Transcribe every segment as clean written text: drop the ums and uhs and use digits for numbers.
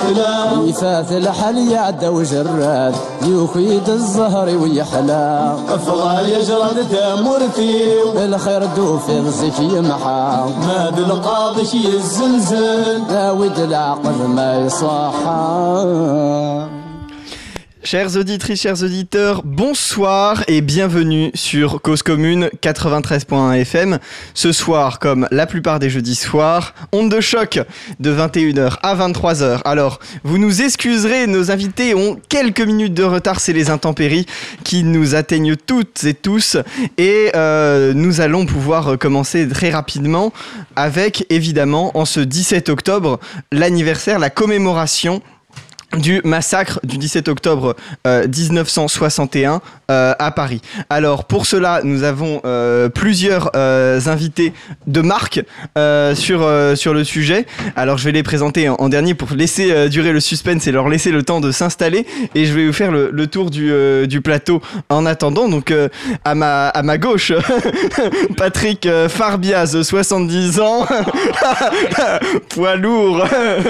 ويكلى يفات الحل يعدى وجراد يوكيد الزهر ويحلى افضل يجرد تمرتي الخير دوفي الزكي محا ما بالقاضي شي الزلزل داود العقل ما يصحى. Chères auditrices, chers auditeurs, bonsoir et bienvenue sur Cause Commune 93.1 FM. Ce soir, comme la plupart des jeudis soirs, onde de choc de 21h à 23h. Alors, vous nous excuserez, nos invités ont quelques minutes de retard, c'est les intempéries qui nous atteignent toutes et tous. Et nous allons pouvoir commencer très rapidement avec, évidemment, en ce 17 octobre, l'anniversaire, la commémoration du massacre du 17 octobre 1961 à Paris. Alors pour cela, nous avons plusieurs invités de marque sur le sujet. Alors je vais les présenter en dernier pour laisser durer le suspense et leur laisser le temps de s'installer. Et je vais vous faire le tour du plateau en attendant. Donc à ma gauche, Patrick Farbiaz, 70 ans, poids lourd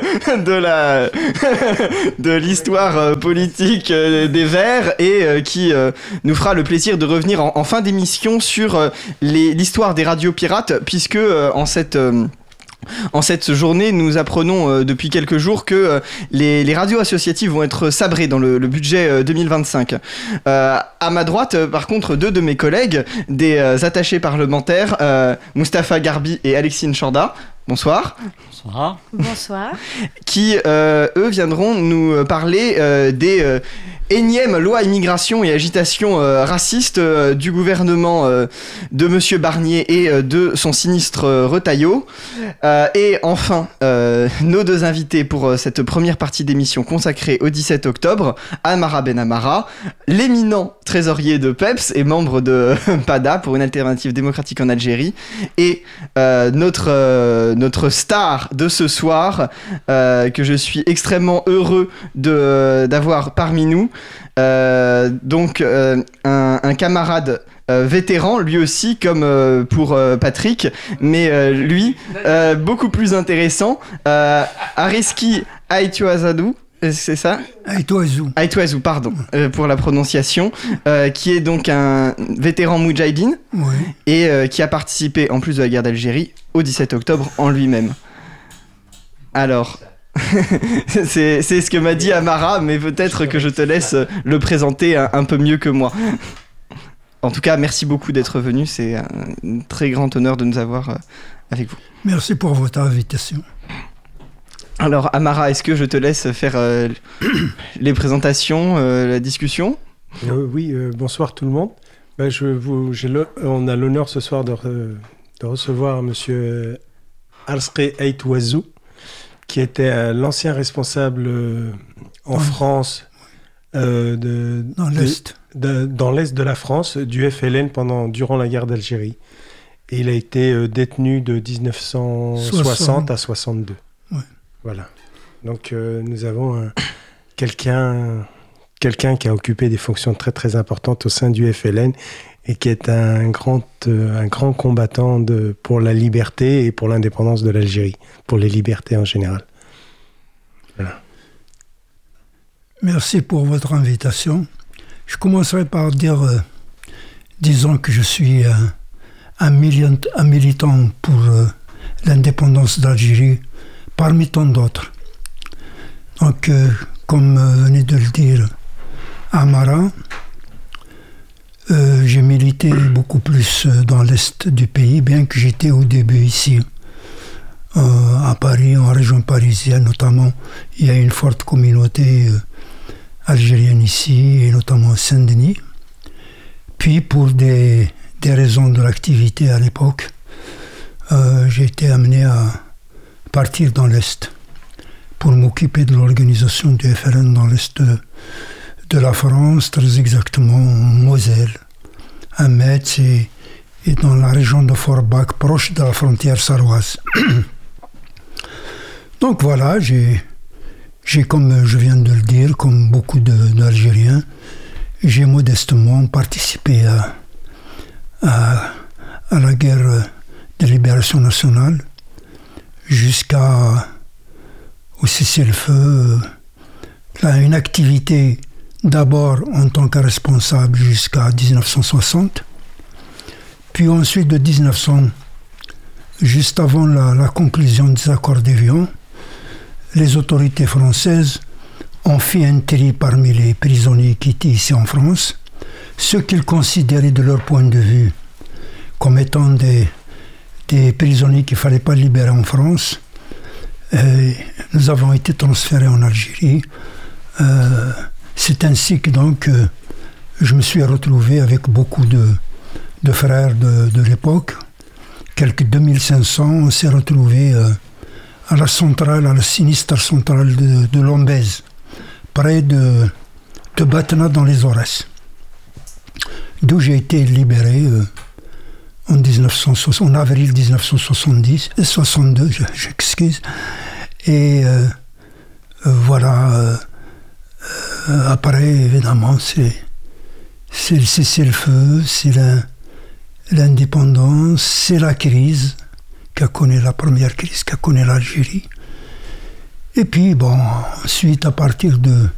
de l'histoire politique des Verts et qui nous fera le plaisir de revenir en fin d'émission sur l'histoire des radios pirates, puisque en cette journée, nous apprenons depuis quelques jours que les radios associatives vont être sabrées dans le budget 2025. À ma droite, par contre, deux de mes collègues, des attachés parlementaires, Mustapha Garbi et Alexine Chorda. Bonsoir. Bonsoir. Bonsoir. Qui, eux, viendront nous parler des énièmes lois immigration et agitation raciste du gouvernement de Monsieur Barnier et de son sinistre Retailleau. Et enfin, nos deux invités pour cette première partie d'émission consacrée au 17 octobre, Amara Benamara, l'éminent trésorier de PEPS et membre de PADA pour une alternative démocratique en Algérie, et notre star de ce soir, que je suis extrêmement heureux d'avoir parmi nous. Donc un camarade vétéran, lui aussi, comme pour Patrick, mais lui, beaucoup plus intéressant, Ariski Aïtouazadou. C'est ça ? Aïtouazou, pardon, pour la prononciation, qui est donc un vétéran moudjahidine, oui, et qui a participé, en plus de la guerre d'Algérie, au 17 octobre en lui-même. Alors, c'est ce que m'a dit Amara, mais peut-être que je te laisse le présenter un peu mieux que moi. En tout cas, merci beaucoup d'être venu, c'est un très grand honneur de nous avoir avec vous. Merci pour votre invitation. Alors Amara, est-ce que je te laisse faire les présentations, la discussion ? Oui, bonsoir tout le monde. On a l'honneur ce soir de recevoir Monsieur Ariski Aïtouazou, qui était l'ancien responsable en France dans l'Est de la France du FLN durant la guerre d'Algérie. Et il a été détenu de 1960 à 62. Ouais. Voilà. Donc nous avons quelqu'un qui a occupé des fonctions très très importantes au sein du FLN et qui est un grand combattant pour la liberté et pour l'indépendance de l'Algérie, pour les libertés en général. Voilà. Merci pour votre invitation. Je commencerai par disons que je suis un militant pour l'indépendance d'Algérie, parmi tant d'autres. Donc, comme venait de le dire Amara, j'ai milité beaucoup plus dans l'est du pays, bien que j'étais au début ici, à Paris, en région parisienne notamment. Il y a une forte communauté algérienne ici, et notamment à Saint-Denis. Puis, pour des raisons de l'activité à l'époque, j'ai été amené à partir dans l'Est pour m'occuper de l'organisation du FLN dans l'Est de la France, très exactement en Moselle, à Metz et dans la région de Forbach, proche de la frontière sarroise. Donc voilà, j'ai, comme je viens de le dire, comme beaucoup d'Algériens, j'ai modestement participé à la guerre de libération nationale jusqu'au au cessez-le-feu, une activité d'abord en tant que responsable jusqu'à 1960, puis ensuite de 1900, juste avant la conclusion des accords d'Évian, les autorités françaises ont fait un tri parmi les prisonniers qui étaient ici en France, ceux qu'ils considéraient de leur point de vue comme étant des prisonniers qu'il ne fallait pas libérer en France. Nous avons été transférés en Algérie. C'est ainsi que donc je me suis retrouvé avec beaucoup de frères de l'époque. Quelques 2500, on s'est retrouvés à la sinistre centrale de Lombez, près de Batna dans les Aurès, d'où j'ai été libéré en avril 62, j'excuse. Et voilà, après, évidemment, c'est le cessez-le-feu, c'est l'indépendance, c'est la crise la première crise qu'a connue l'Algérie. Et puis, ensuite, à partir de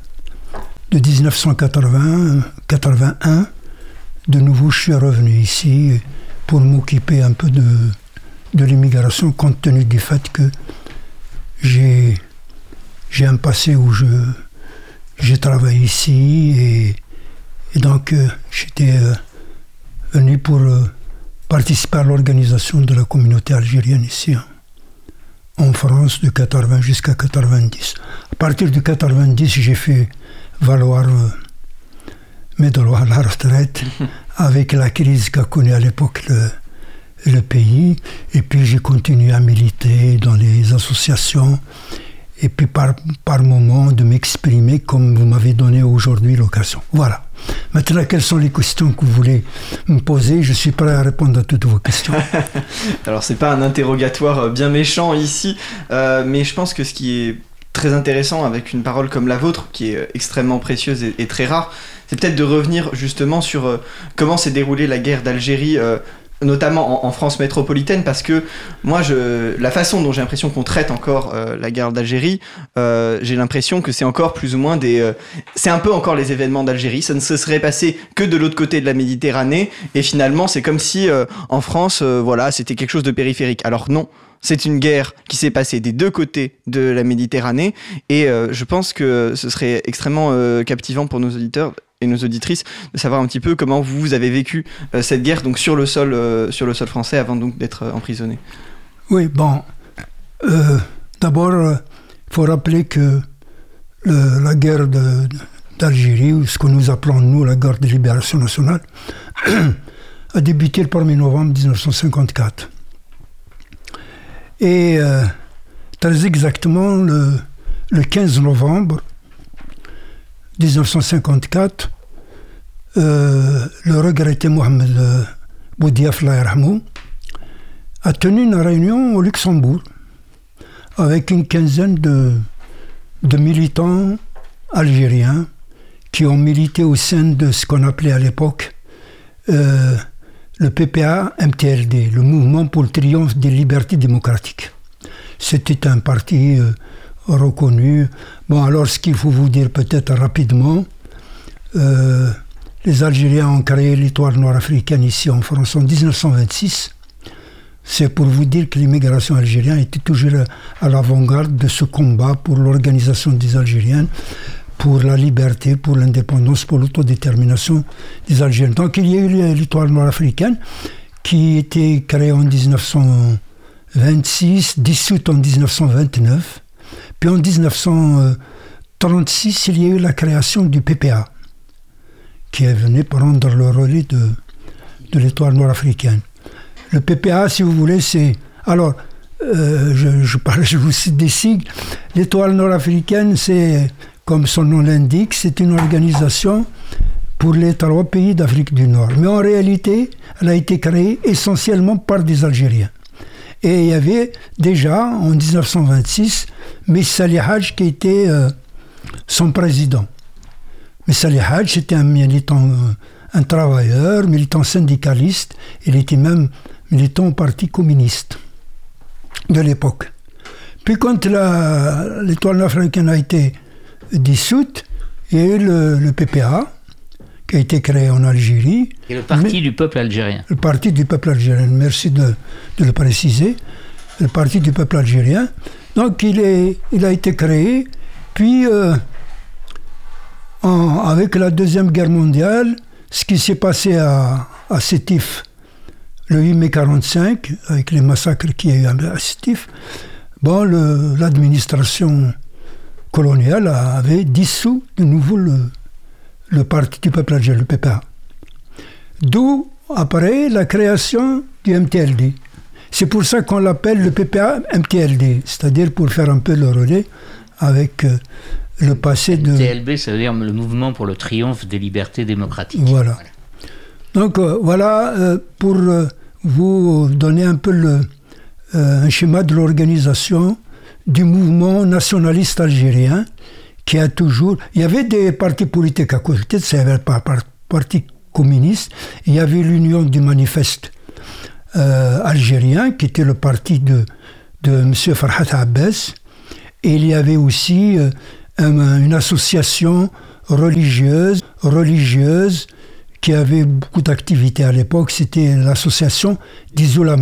1981, de nouveau, je suis revenu ici pour m'occuper un peu de l'immigration, compte tenu du fait que j'ai un passé où j'ai travaillé ici et donc j'étais venu pour participer à l'organisation de la communauté algérienne ici en France de 80 jusqu'à 90. À partir de 90, j'ai fait valoir mes droits à la retraite avec la crise qu'a connue à l'époque le pays. Et puis j'ai continué à militer dans les associations et puis par moment de m'exprimer comme vous m'avez donné aujourd'hui l'occasion. Voilà. Maintenant, quelles sont les questions que vous voulez me poser? Je suis prêt à répondre à toutes vos questions. Alors, c'est pas un interrogatoire bien méchant ici, mais je pense que ce qui est très intéressant avec une parole comme la vôtre, qui est extrêmement précieuse et très rare, c'est peut-être de revenir justement sur comment s'est déroulée la guerre d'Algérie, notamment en France métropolitaine, parce que moi, la façon dont j'ai l'impression qu'on traite encore la guerre d'Algérie, j'ai l'impression que c'est encore plus ou moins c'est un peu encore les événements d'Algérie. Ça ne se serait passé que de l'autre côté de la Méditerranée, et finalement, c'est comme si en France, voilà, c'était quelque chose de périphérique. Alors non. C'est une guerre qui s'est passée des deux côtés de la Méditerranée, et je pense que ce serait extrêmement captivant pour nos auditeurs et nos auditrices de savoir un petit peu comment vous avez vécu cette guerre donc sur le sol français avant donc d'être emprisonné. Oui, d'abord il faut rappeler que la guerre d'Algérie, ou ce que nous appelons nous la guerre de libération nationale, a débuté le 1er novembre 1954. Et très exactement le 15 novembre 1954, le regretté Mohamed Boudiaf a tenu une réunion au Luxembourg avec une quinzaine de militants algériens qui ont milité au sein de ce qu'on appelait à l'époque le PPA-MTLD, le Mouvement pour le triomphe des libertés démocratiques. C'était un parti reconnu. Alors ce qu'il faut vous dire peut-être rapidement, les Algériens ont créé l'Étoile noire africaine ici en France en 1926. C'est pour vous dire que l'immigration algérienne était toujours à l'avant-garde de ce combat pour l'organisation des Algériens, pour la liberté, pour l'indépendance, pour l'autodétermination des Algériens. Donc il y a eu l'Étoile noire africaine qui était créée en 1926, dissoute en 1929. Puis en 1936, il y a eu la création du PPA, qui est venu prendre le relais de l'Étoile noire africaine. Le PPA, si vous voulez, c'est... Alors, je vous cite des sigles. L'Étoile noire africaine, c'est, comme son nom l'indique, c'est une organisation pour les 3 pays d'Afrique du Nord. Mais en réalité, elle a été créée essentiellement par des Algériens. Et il y avait déjà, en 1926, Messali Hadj qui était son président. Messali Hadj, c'était un militant, un travailleur, militant syndicaliste. Il était même militant au Parti communiste de l'époque. Puis quand l'étoile africaine a été dissoute, il y a eu le PPA, qui a été créé en Algérie. Et le Parti du peuple algérien. Le Parti du peuple algérien, merci de le préciser. Le Parti du peuple algérien. Donc il a été créé, puis avec la Deuxième Guerre mondiale, ce qui s'est passé à Sétif le 8 mai 1945, avec les massacres qu'il y a eu à Sétif, l'administration coloniale avait dissous de nouveau le Parti du peuple algérien, le PPA. D'où après la création du MTLD. C'est pour ça qu'on l'appelle le PPA MTLD, c'est-à-dire pour faire un peu le relais avec le passé de... MTLB, ça veut dire le mouvement pour le triomphe des libertés démocratiques. Voilà. Donc pour vous donner un peu un schéma de l'organisation du mouvement nationaliste algérien qui a toujours... Il y avait des partis politiques à côté, il y avait le parti communiste, il y avait l'Union du Manifeste algérien, qui était le parti de M. Farhat Abbas, et il y avait aussi une association religieuse qui avait beaucoup d'activités à l'époque, c'était l'association d'Isoulama.